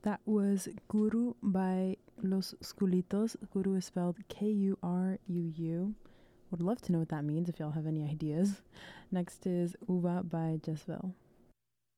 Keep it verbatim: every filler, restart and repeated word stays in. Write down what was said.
That was Kuru by Los Skulitos. Kuru is spelled K U R U U. Would love to know what that means if y'all have any ideas. Next is Uva by Jezebel.